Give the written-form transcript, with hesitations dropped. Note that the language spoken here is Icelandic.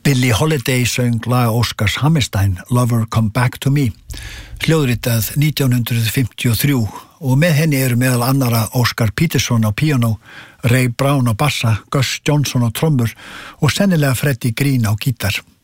Billie Holiday söng lag Óskars Hammerstein, Lover Come Back to Me, hljóðritað 1953 og með henni eru meðal annara Óskar Peterson á píanó, Ray Brown á bassa, Gus Johnson á trommur og sennilega Freddie Green á gítar.